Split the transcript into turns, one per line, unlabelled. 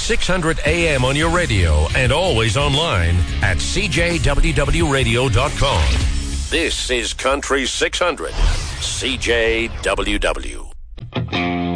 600 AM on your radio and always online at cjwwradio.com. This is Country 600, CJWW.